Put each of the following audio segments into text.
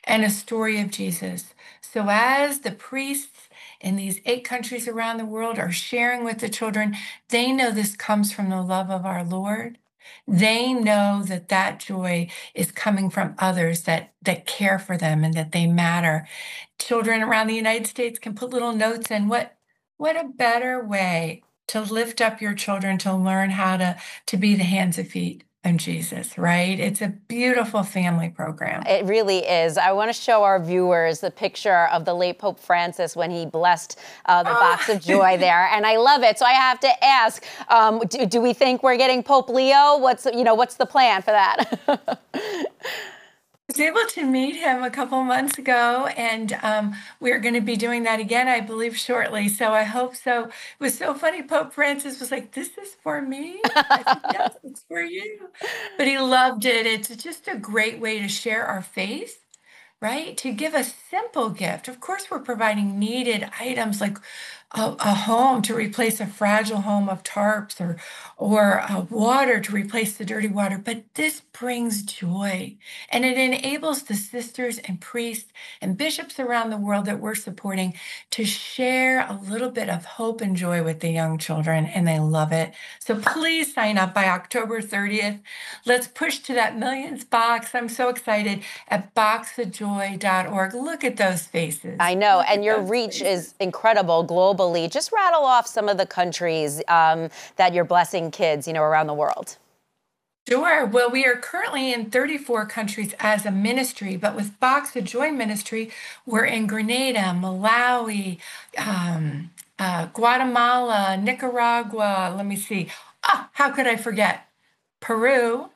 and a story of Jesus. So as the priests in these 8 countries around the world are sharing with the children, they know this comes from the love of our Lord. They know that that joy is coming from others that care for them and that they matter. Children around the United States can put little notes in. What a better way to lift up your children to learn how to be the hands and feet of Jesus, right? It's a beautiful family program. It really is. I want to show our viewers the picture of the late Pope Francis when he blessed the box of joy there, and I love it. So I have to ask: do we think we're getting Pope Leo? What's the plan for that? I was able to meet him a couple months ago, and we're going to be doing that again, I believe, shortly. So I hope so. It was so funny. Pope Francis was like, "This is for me." I said, "Yes, it's for you." But he loved it. It's just a great way to share our faith, right? To give a simple gift. Of course, we're providing needed items like a home to replace a fragile home of tarps, or water to replace the dirty water. But this brings joy, and it enables the sisters and priests and bishops around the world that we're supporting to share a little bit of hope and joy with the young children, and they love it. So please sign up by October 30th. Let's push to that millions box. I'm so excited at boxofjoy.org. Look at those faces. I know, Look and at your those reach faces. is incredible globally. Just rattle off some of the countries that you're blessing kids, around the world. Sure. Well, we are currently in 34 countries as a ministry, but with Box of Joy Ministry, we're in Grenada, Malawi, Guatemala, Nicaragua. Let me see. How could I forget? Peru,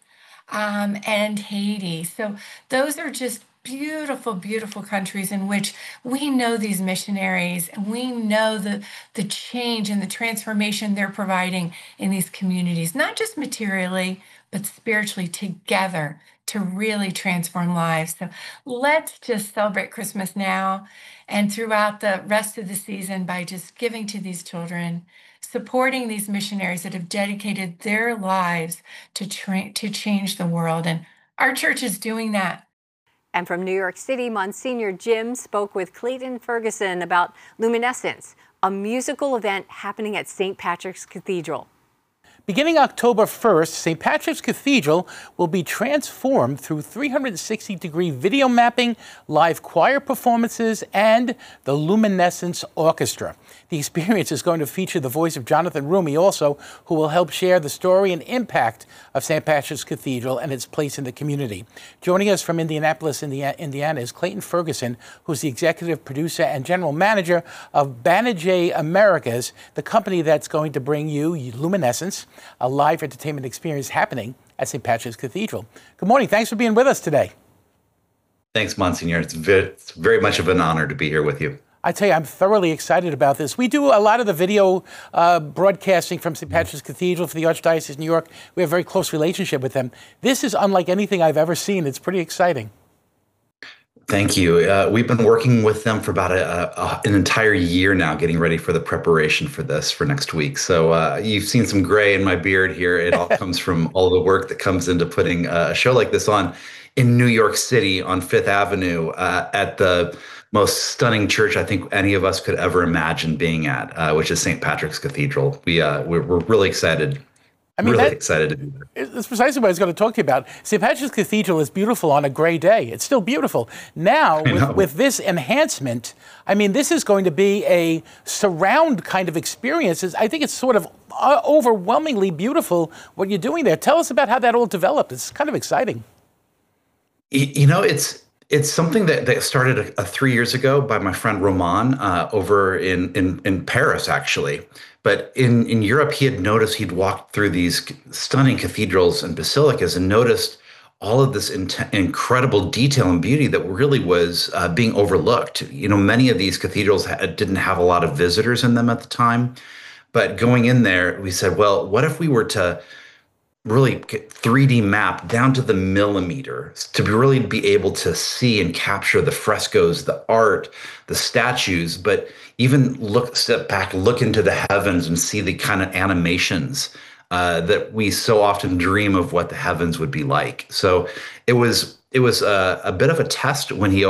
and Haiti. So those are just beautiful, beautiful countries in which we know these missionaries, and we know the change and the transformation they're providing in these communities, not just materially, but spiritually together to really transform lives. So let's just celebrate Christmas now and throughout the rest of the season by just giving to these children, supporting these missionaries that have dedicated their lives to change the world. And our church is doing that. And from New York City, Monsignor Jim spoke with Clayton Ferguson about Luminescence, a musical event happening at St. Patrick's Cathedral. Beginning October 1st, St. Patrick's Cathedral will be transformed through 360-degree video mapping, live choir performances, and the Luminescence Orchestra. The experience is going to feature the voice of Jonathan Roumie also, who will help share the story and impact of St. Patrick's Cathedral and its place in the community. Joining us from Indianapolis, Indiana, is Clayton Ferguson, who's the executive producer and general manager of Banijay Americas, the company that's going to bring you Luminescence, a live entertainment experience happening at St. Patrick's Cathedral. Good morning. Thanks for being with us today. Thanks, Monsignor. It's very much of an honor to be here with you. I tell you, I'm thoroughly excited about this. We do a lot of the video broadcasting from St. Patrick's Cathedral for the Archdiocese of New York. We have a very close relationship with them. This is unlike anything I've ever seen. It's pretty exciting. Thank you. We've been working with them for about an entire year now, getting ready for the preparation for this for next week. So you've seen some gray in my beard here. It all comes from all the work that comes into putting a show like this on in New York City on Fifth Avenue at the most stunning church I think any of us could ever imagine being at, which is St. Patrick's Cathedral. We're really excited. Really excited to be there. That's precisely what I was going to talk to you about. St. Patrick's Cathedral is beautiful on a gray day. It's still beautiful. Now, with this enhancement, I mean, this is going to be a surround kind of experience. I think it's sort of overwhelmingly beautiful what you're doing there. Tell us about how that all developed. It's kind of exciting. It's something that started 3 years ago by my friend Roman over in Paris, actually. But in Europe, he had noticed, he'd walked through these stunning cathedrals and basilicas and noticed all of this incredible detail and beauty that really was being overlooked. Many of these cathedrals didn't have a lot of visitors in them at the time. But going in there, we said, well, what if we were to really 3D map down to the millimeter to really be able to see and capture the frescoes, the art, the statues, but even step back, look into the heavens and see the kind of animations that we so often dream of what the heavens would be like. So it was a bit of a test when he